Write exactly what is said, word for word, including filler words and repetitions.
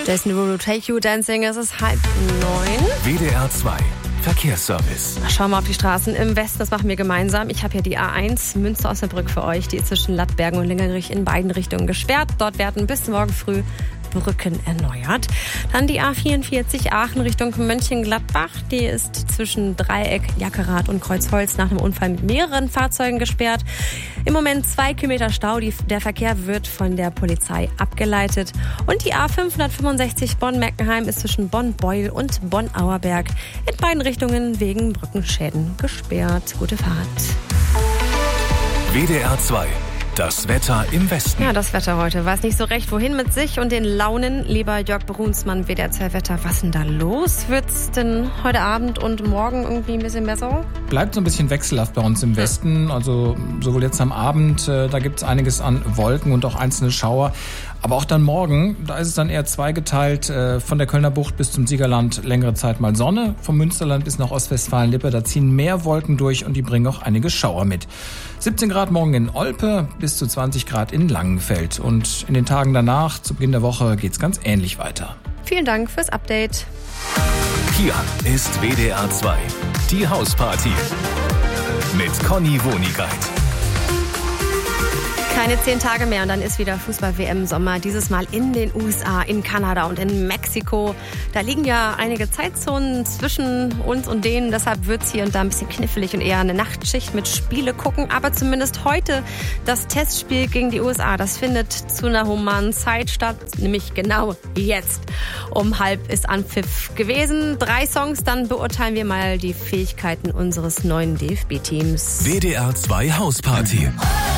Jason Derulo, Take You Dancing, es ist halb neun. W D R zwei Verkehrsservice. Schauen wir auf die Straßen im Westen, das machen wir gemeinsam. Ich habe hier die A eins, Münster-Osnabrück für euch. Die ist zwischen Lattbergen und Lingerich in beiden Richtungen gesperrt. Dort werden bis morgen früh Brücken erneuert. Dann die A vierundvierzig Aachen Richtung Mönchengladbach. Die ist zwischen Dreieck, Jackerath und Kreuzholz nach einem Unfall mit mehreren Fahrzeugen gesperrt. Im Moment zwei Kilometer Stau. Die, der Verkehr wird von der Polizei abgeleitet. Und die A fünfhundertfünfundsechzig Bonn-Meckenheim ist zwischen Bonn-Beuel und Bonn-Auerberg in beiden Richtungen wegen Brückenschäden gesperrt. Gute Fahrt. W D R zwei. Das Wetter im Westen. Ja, das Wetter heute. Weiß nicht so recht, wohin mit sich und den Launen. Lieber Jörg Brunsmann, W D R zwei Wetter. Was ist denn da los? Wird's denn heute Abend und morgen irgendwie ein bisschen besser? Bleibt so ein bisschen wechselhaft bei uns im Westen. Also sowohl jetzt am Abend, äh, da gibt's einiges an Wolken und auch einzelne Schauer. Aber auch dann morgen, da ist es dann eher zweigeteilt. Äh, von der Kölner Bucht bis zum Siegerland längere Zeit mal Sonne. Vom Münsterland bis nach Ostwestfalen-Lippe, da ziehen mehr Wolken durch und die bringen auch einige Schauer mit. siebzehn Grad morgen in Olpe, bis zu zwanzig Grad in Langenfeld. Und in den Tagen danach, zu Beginn der Woche, geht's ganz ähnlich weiter. Vielen Dank fürs Update. Hier ist W D R zwei, die Hausparty mit Conny Wonigkeit. Keine zehn Tage mehr und dann ist wieder Fußball-W M-Sommer. Dieses Mal in den U S A, in Kanada und in Mexiko. Da liegen ja einige Zeitzonen zwischen uns und denen. Deshalb wird's hier und da ein bisschen knifflig und eher eine Nachtschicht mit Spiele gucken. Aber zumindest heute das Testspiel gegen die U S A. Das findet zu einer humanen Zeit statt. Nämlich genau jetzt. Um halb ist Anpfiff gewesen. Drei Songs, dann beurteilen wir mal die Fähigkeiten unseres neuen D F B-Teams. W D R zwei Hausparty.